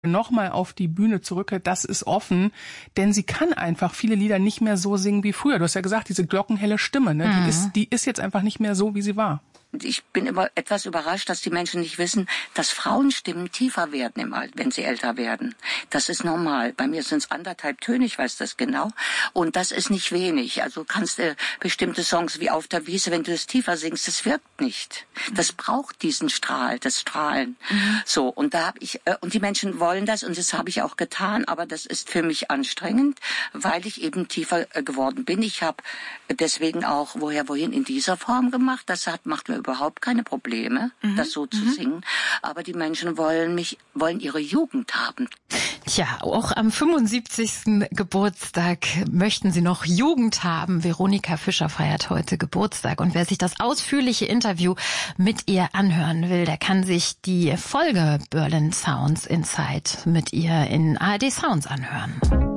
nochmal auf die Bühne zurückkehrt, das ist offen, denn sie kann einfach viele Lieder nicht mehr so singen wie früher. Du hast ja gesagt, diese glockenhelle Stimme, ne? Die ist jetzt einfach nicht mehr so, wie sie war. Ich bin immer etwas überrascht, dass die Menschen nicht wissen, dass Frauenstimmen tiefer werden wenn sie älter werden. Das ist normal. Bei mir sind es 1,5 Töne, ich weiß das genau. Und das ist nicht wenig. Also kannst du bestimmte Songs wie Auf der Wiese, wenn du es tiefer singst, das wirkt nicht. Das braucht diesen Strahl, das Strahlen. So, und da habe ich, und die Menschen wollen das und das habe ich auch getan, aber das ist für mich anstrengend, weil ich eben tiefer geworden bin. Ich habe deswegen auch wohin in dieser Form gemacht. Das macht mir überhaupt keine Probleme, das so zu singen. Aber die Menschen wollen ihre Jugend haben. Tja, auch am 75. Geburtstag möchten Sie noch Jugend haben. Veronika Fischer feiert heute Geburtstag. Und wer sich das ausführliche Interview mit ihr anhören will, der kann sich die Folge Berlin Sounds Inside mit ihr in ARD Sounds anhören.